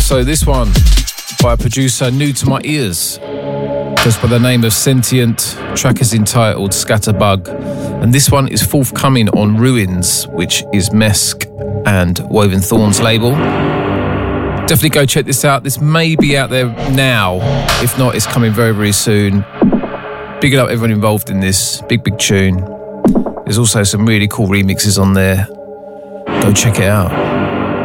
So this one by a producer new to my ears, just by the name of Sentient. Track is entitled Scatterbug, and this one is forthcoming on Ruins, which is Mesk and Woven Thorns label. Definitely go check this out. This may be out there now. If not, it's coming very, very soon. Big it up everyone involved in this. Big, big tune. There's also some really cool remixes on there. Go check it out.